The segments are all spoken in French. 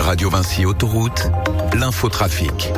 Radio Vinci Autoroute, l'infotrafic.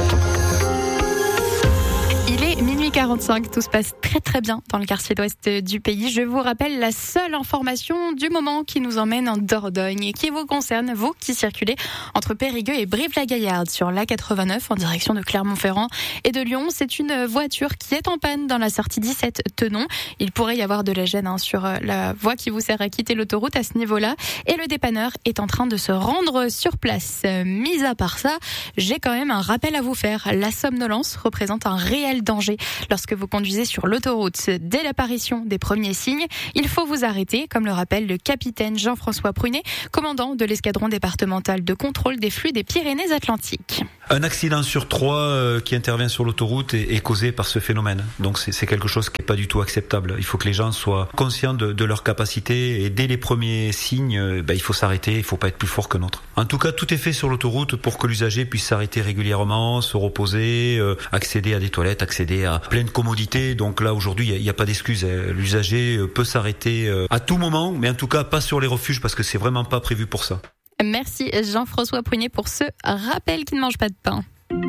Il est minuit 45, tout se passe très très bien dans le quartier d'ouest du pays. Je vous rappelle la seule information du moment qui nous emmène en Dordogne et qui vous concerne, vous qui circulez entre Périgueux et Brive-la-Gaillarde sur l'A89 en direction de Clermont-Ferrand et de Lyon. C'est une voiture qui est en panne dans la sortie 17 Tenon. Il pourrait y avoir de la gêne sur la voie qui vous sert à quitter l'autoroute à ce niveau-là et le dépanneur est en train de se rendre sur place. Mis à part ça, j'ai quand même un rappel à vous faire. La somnolence représente un réel danger. Lorsque vous conduisez sur l'autoroute, dès l'apparition des premiers signes, il faut vous arrêter, comme le rappelle le capitaine Jean-François Prunet, commandant de l'escadron départemental de contrôle des flux des Pyrénées-Atlantiques. Un accident sur 3 qui intervient sur l'autoroute est causé par ce phénomène. Donc c'est quelque chose qui n'est pas du tout acceptable. Il faut que les gens soient conscients de leur capacité et dès les premiers signes, il faut s'arrêter, il ne faut pas être plus fort que l'autre. En tout cas, tout est fait sur l'autoroute pour que l'usager puisse s'arrêter régulièrement, se reposer, accéder à des toilettes, accéder à plein de commodités. Donc là, aujourd'hui, il n'y a pas d'excuse. L'usager peut s'arrêter à tout moment, mais en tout cas pas sur les refuges parce que c'est vraiment pas prévu pour ça. Merci Jean-François Prunet pour ce rappel qui ne mange pas de pain.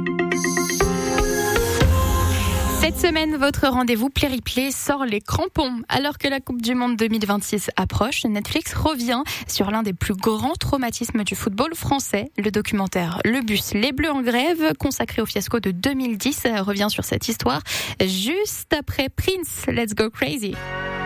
Cette semaine, votre rendez-vous Play-Replay sort les crampons. Alors que la Coupe du Monde 2026 approche, Netflix revient sur l'un des plus grands traumatismes du football français. Le documentaire Le Bus, les Bleus en grève, consacré au fiasco de 2010, revient sur cette histoire juste après Prince, Let's Go Crazy.